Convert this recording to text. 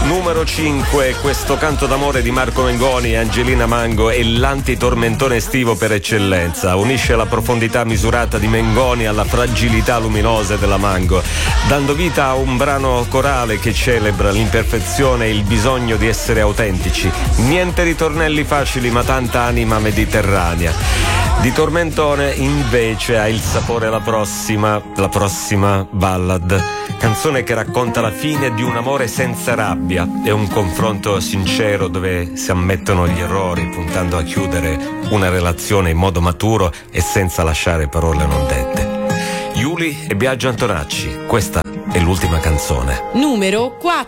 Numero 5, questo canto d'amore di Marco Mengoni e Angelina Mango è l'antitormentone estivo per eccellenza. Unisce la profondità misurata di Mengoni alla fragilità luminosa della Mango, dando vita a un brano corale che celebra l'imperfezione e il bisogno di essere autentici. Niente ritornelli facili, ma tanta anima mediterranea. Di tormentone invece ha il sapore la prossima ballad, canzone che racconta la fine di un amore senza rabbia. È un confronto sincero dove si ammettono gli errori, puntando a chiudere una relazione in modo maturo e senza lasciare parole non dette. Yuli e Biagio Antonacci, questa è l'ultima canzone. Numero 4.